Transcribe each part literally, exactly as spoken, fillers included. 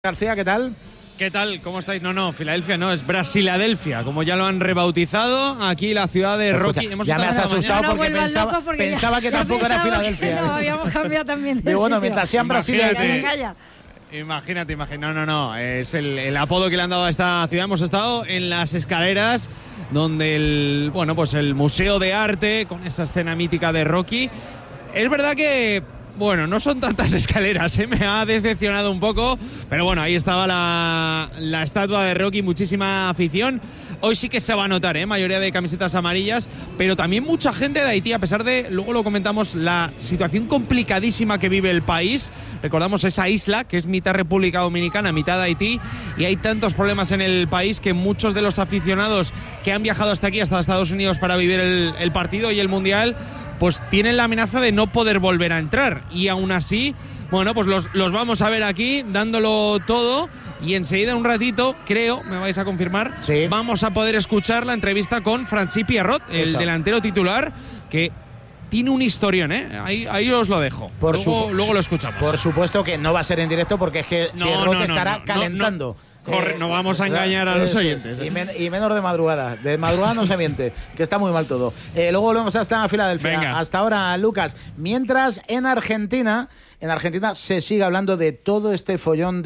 García, ¿qué tal? ¿Qué tal? ¿Cómo estáis? No, no, Filadelfia no, es Brasiladelfia, como ya lo han rebautizado, aquí la ciudad de Rocky. Escucha, Hemos ya me has asustado no, no porque pensaba, loco porque pensaba ya, que ya tampoco era Filadelfia. Que no, habíamos cambiado también de y bueno, sitio. mientras sean brasileños. Imagínate. Calla. Imagínate, imagínate. No, no, no. Es el, el apodo que le han dado a esta ciudad. Hemos estado en las escaleras donde el, bueno, pues el Museo de Arte, con esa escena mítica de Rocky. Es verdad que, bueno, no son tantas escaleras, ¿eh? Me ha decepcionado un poco, pero bueno, ahí estaba la, la estatua de Rocky, muchísima afición. Hoy sí que se va a notar, ¿eh? Mayoría de camisetas amarillas, pero también mucha gente de Haití, a pesar de, luego lo comentamos, la situación complicadísima que vive el país. Recordamos esa isla que es mitad República Dominicana, mitad Haití, y hay tantos problemas en el país que muchos de los aficionados que han viajado hasta aquí, hasta Estados Unidos, para vivir el, el partido y el Mundial, pues tienen la amenaza de no poder volver a entrar. Y aún así, bueno, pues los, los vamos a ver aquí dándolo todo. Y enseguida, un ratito, creo, me vais a confirmar, sí, vamos a poder escuchar la entrevista con Francis Pierrot, el Eso. delantero titular, que tiene un historión, ¿eh? Ahí, ahí os lo dejo. Por luego, su, luego lo escuchamos. Por supuesto que no va a ser en directo porque es que No, Pierrot no, no, estará no, calentando. no, no. Corre, no vamos a engañar a los Eso es. oyentes, ¿eh? Y, men y menos de madrugada. De madrugada no se miente, que está muy mal todo. Eh, luego volvemos hasta Filadelfia. Venga. Hasta ahora, Lucas. Mientras, en Argentina, en Argentina se sigue hablando de todo este follón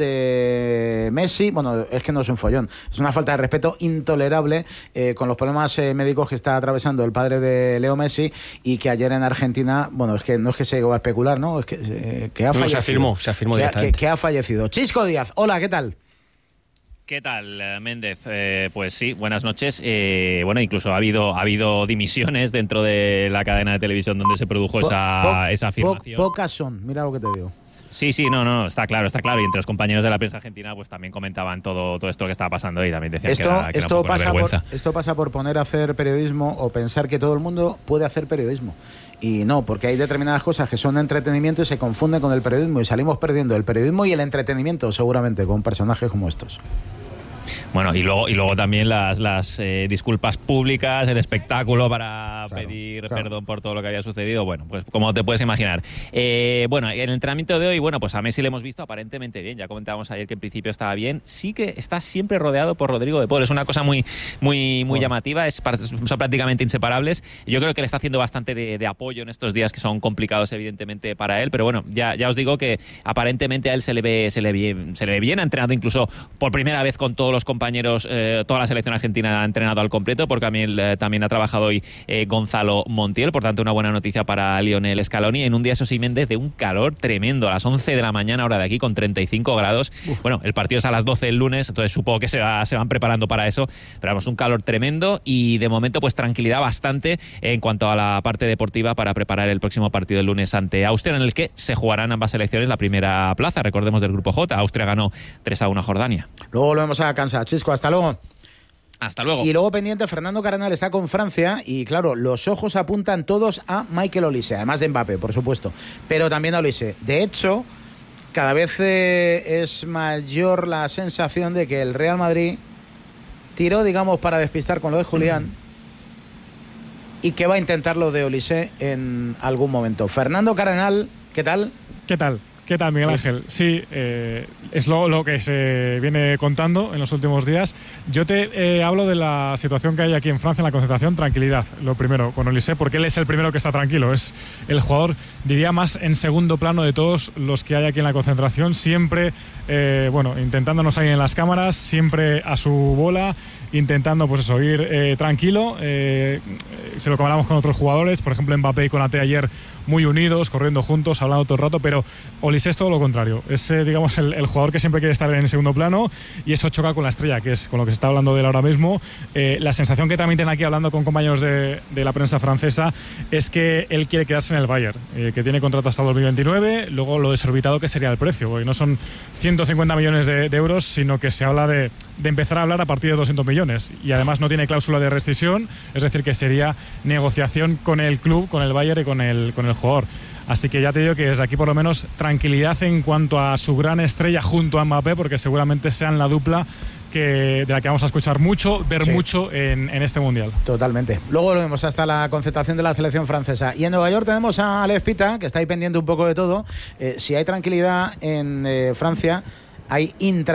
de Messi. Bueno, es que no es un follón, es una falta de respeto intolerable eh, con los problemas eh, médicos que está atravesando el padre de Leo Messi, y que ayer en Argentina, bueno, es que no es que se llegó a especular, ¿no? Es que, eh, que ha No, fallecido. se afirmó, se afirmó que, ha, directamente. que, que ha fallecido. Chisco Díaz, hola, ¿qué tal? ¿Qué tal, Méndez? Eh, pues sí, buenas noches. Eh, bueno, incluso ha habido ha habido dimisiones dentro de la cadena de televisión donde se produjo Po esa, po esa afirmación. Po pocas son, mira lo que te digo. Sí, sí, no, no, está claro, está claro. Y entre los compañeros de la prensa argentina, pues también comentaban todo, todo esto que estaba pasando y también decían Esto, que era, que era esto, un poco de pasa por, vergüenza. esto pasa por poner a hacer periodismo o pensar que todo el mundo puede hacer periodismo. Y no, porque hay determinadas cosas que son entretenimiento y se confunden con el periodismo y salimos perdiendo el periodismo y el entretenimiento seguramente con personajes como estos. Bueno, y luego, y luego también las, las eh, disculpas públicas, el espectáculo para Claro, pedir claro. perdón por todo lo que había sucedido. Bueno, pues como te puedes imaginar. Eh, bueno, en el entrenamiento de hoy, bueno, pues a Messi le hemos visto aparentemente bien. Ya comentábamos ayer que en principio estaba bien. Sí que está siempre rodeado por Rodrigo de Paul. Es una cosa muy, muy, muy Bueno. llamativa. Es, son prácticamente inseparables. Yo creo que le está haciendo bastante de, de apoyo en estos días que son complicados, evidentemente, para él. Pero bueno, ya, ya os digo que aparentemente a él se le ve, se le ve, se le ve bien. Ha entrenado incluso por primera vez con todos los compañeros, eh, toda la selección argentina ha entrenado al completo, porque también, eh, también ha trabajado hoy eh, Gonzalo Montiel, por tanto una buena noticia para Lionel Scaloni, en un día, eso sí, Méndez, de un calor tremendo, a las once de la mañana hora de aquí, con treinta y cinco grados. Uf. Bueno, el partido es a las doce el lunes, entonces supongo que se, va, se van preparando para eso, pero vamos, un calor tremendo y de momento pues tranquilidad bastante en cuanto a la parte deportiva para preparar el próximo partido el lunes ante Austria, en el que se jugarán ambas selecciones la primera plaza, recordemos, del grupo J. Austria ganó tres a uno a Jordania. Luego volvemos a Kansas. Chisco, hasta luego. Hasta luego. Y luego pendiente, Fernando Cardenal está con Francia y claro, los ojos apuntan todos a Michael Olise, además de Mbappé, por supuesto, pero también a Olise. De hecho, cada vez eh, es mayor la sensación de que el Real Madrid tiró, digamos, para despistar con lo de Julián y que va a intentar lo de Olise en algún momento. Fernando Cardenal, ¿qué tal? ¿Qué tal? ¿Qué tal, Miguel Ángel? Sí, eh, es lo, lo que se viene contando en los últimos días. Yo te eh, hablo de la situación que hay aquí en Francia, en la concentración. Tranquilidad, lo primero, con Olise, porque él es el primero que está tranquilo. Es el jugador, diría, más en segundo plano de todos los que hay aquí en la concentración. Siempre, eh, bueno, intentándonos ahí en las cámaras, siempre a su bola, intentando, pues eso, ir eh, tranquilo. Eh, se lo comparamos con otros jugadores, por ejemplo, Mbappé y Konaté ayer muy unidos, corriendo juntos, hablando todo el rato, pero Olise es todo lo contrario. Es, eh, digamos, el, el jugador que siempre quiere estar en el segundo plano, y eso choca con la estrella, que es con lo que se está hablando de él ahora mismo. Eh, la sensación que también tienen aquí, hablando con compañeros de, de la prensa francesa, es que él quiere quedarse en el Bayern, eh, que tiene contrato hasta dos mil veintinueve, luego lo desorbitado que sería el precio, porque no son ciento cincuenta millones de, de euros, sino que se habla de, de empezar a hablar a partir de doscientos millones, y además no tiene cláusula de rescisión, es decir, que sería negociación con el club, con el Bayern y con el, con el jugador. Así que ya te digo que desde aquí por lo menos tranquilidad en cuanto a su gran estrella junto a Mbappé, porque seguramente sean la dupla que, de la que vamos a escuchar mucho, ver sí. mucho en, en este Mundial. Totalmente. Luego volvemos hasta la concentración de la selección francesa. Y en Nueva York tenemos a Alex Pita, que está ahí pendiente un poco de todo. Eh, si hay tranquilidad en eh, Francia, hay intra